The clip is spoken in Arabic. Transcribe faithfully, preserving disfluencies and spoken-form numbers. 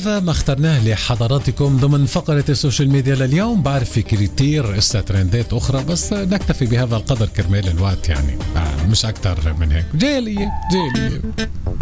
هذا ما اخترناه لحضراتكم ضمن فقرة السوشيال ميديا لليوم. بعرف في كتير استا ترندات أخرى بس نكتفي بهذا القدر كرمال الوقت، يعني مش أكتر من هيك. جيلية جيلية.